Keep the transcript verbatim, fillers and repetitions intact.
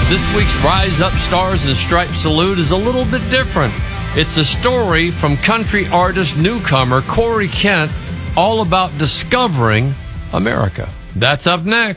This week's Rise Up Stars and Stripes Salute is a little bit different. It's a story from country artist newcomer Corey Kent, all about discovering America. That's up next.